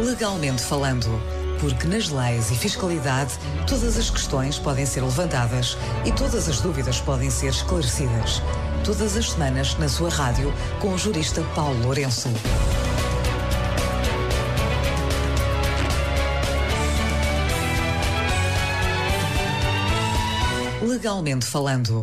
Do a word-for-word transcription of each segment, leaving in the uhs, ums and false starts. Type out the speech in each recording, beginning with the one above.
Legalmente falando, porque nas leis e fiscalidade todas as questões podem ser levantadas e todas as dúvidas podem ser esclarecidas. Todas as semanas na sua rádio com o jurista Paulo Lourenço. Legalmente falando.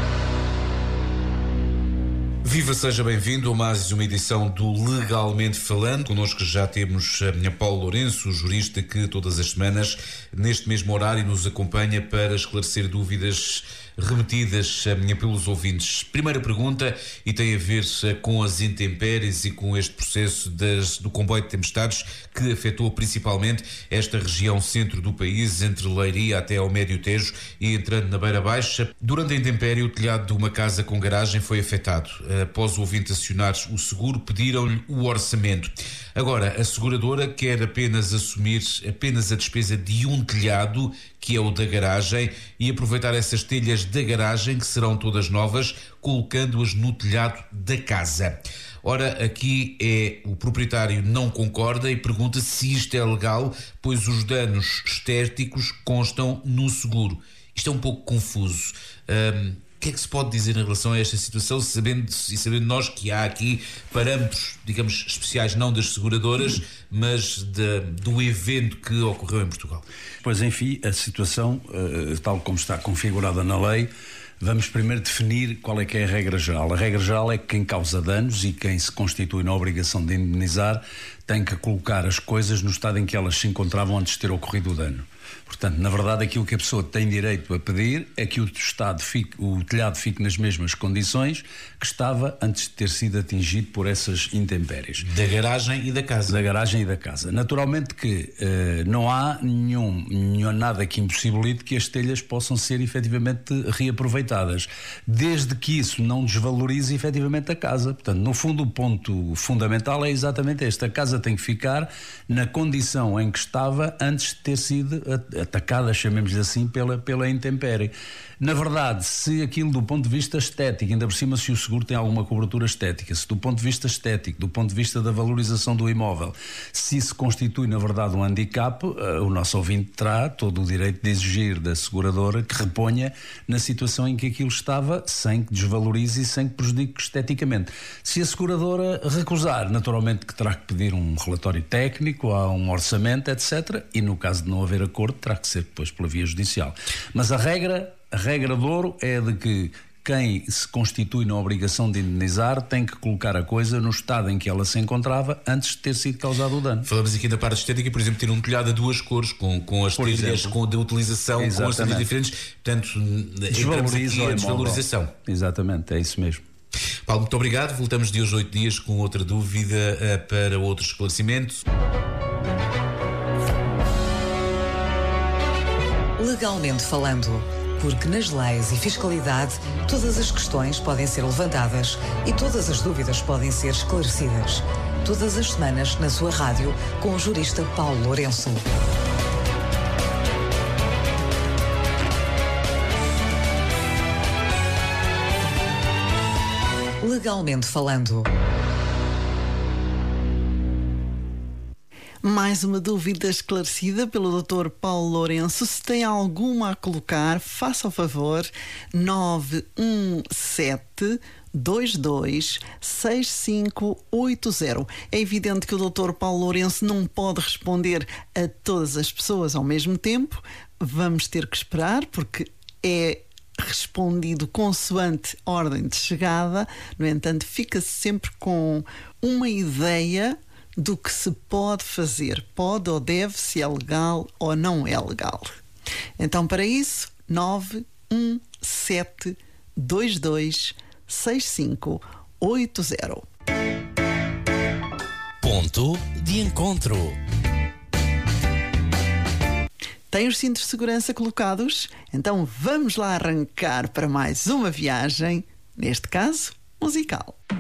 Viva, seja bem-vindo a mais uma edição do Legalmente Falando. Connosco já temos a Paulo Lourenço, jurista que todas as semanas, neste mesmo horário, nos acompanha para esclarecer dúvidas remetidas pelos ouvintes. Primeira pergunta, e tem a ver com as intempéries e com este processo das, do comboio de tempestades que afetou principalmente esta região centro do país, entre Leiria até ao Médio Tejo e entrando na Beira Baixa. Durante a intempérie, o telhado de uma casa com garagem foi afetado. Após o ouvinte acionar o seguro, pediram-lhe o orçamento. Agora, a seguradora quer apenas assumir apenas a despesa de um telhado, que é o da garagem, e aproveitar essas telhas da garagem, que serão todas novas, colocando-as no telhado da casa. Ora, aqui é o proprietário não concorda e pergunta se isto é legal, pois os danos estéticos constam no seguro. Isto é um pouco confuso. Um, O que é que se pode dizer em relação a esta situação, sabendo, e sabendo nós que há aqui parâmetros, digamos, especiais, não das seguradoras, mas de, do evento que ocorreu em Portugal? Pois, enfim, a situação, uh, tal como está configurada na lei, vamos primeiro definir qual é que é a regra geral. A regra geral é que quem causa danos e quem se constitui na obrigação de indemnizar tem que colocar as coisas no estado em que elas se encontravam antes de ter ocorrido o dano. Portanto, na verdade, aquilo que a pessoa tem direito a pedir é que o, estado fique, o telhado fique nas mesmas condições que estava antes de ter sido atingido por essas intempéries. Da garagem e da casa. Da garagem e da casa. Naturalmente que eh, não há nenhum, nenhum, nada que impossibilite que as telhas possam ser efetivamente reaproveitadas, desde que isso não desvalorize efetivamente a casa. Portanto, no fundo, o ponto fundamental é exatamente este. A casa tem que ficar na condição em que estava antes de ter sido atacada, chamemos-lhe assim, pela, pela intempérie. Na verdade, se aquilo do ponto de vista estético, ainda por cima se o seguro tem alguma cobertura estética, se do ponto de vista estético, do ponto de vista da valorização do imóvel, se isso constitui na verdade um handicap, o nosso ouvinte terá todo o direito de exigir da seguradora que reponha na situação em que aquilo estava, sem que desvalorize e sem que prejudique esteticamente. Se a seguradora recusar, naturalmente que terá que pedir um relatório técnico, há um orçamento, etcétera. E no caso de não haver acordo, terá que ser depois pela via judicial. Mas a regra, a regra de ouro é de que quem se constitui na obrigação de indenizar tem que colocar a coisa no estado em que ela se encontrava antes de ter sido causado o dano. Falamos aqui da parte estética, por exemplo, ter um telhado a duas cores, com, com as telhas, com a utilização, exatamente, com as telhas diferentes, portanto, desvaloriza a desvalorização. Exatamente, é isso mesmo. Paulo, muito obrigado. Voltamos de hoje a oito dias com outra dúvida uh, para outro esclarecimento. Legalmente falando, porque nas leis e fiscalidade todas as questões podem ser levantadas e todas as dúvidas podem ser esclarecidas. Todas as semanas na sua rádio com o jurista Paulo Lourenço. Legalmente falando. Mais uma dúvida esclarecida pelo doutor Paulo Lourenço. Se tem alguma a colocar, faça o favor, nove um sete, dois dois, seis cinco oito zero. É evidente que o doutor Paulo Lourenço não pode responder a todas as pessoas ao mesmo tempo. Vamos ter que esperar, porque é respondido consoante ordem de chegada. No entanto, fica-se sempre com uma ideia do que se pode fazer, pode ou deve, se é legal ou não é legal. Então, para isso, nove um sete, dois dois, seis cinco oito zero. Ponto de encontro. Tem os cintos de segurança colocados? Então vamos lá arrancar para mais uma viagem, neste caso, musical.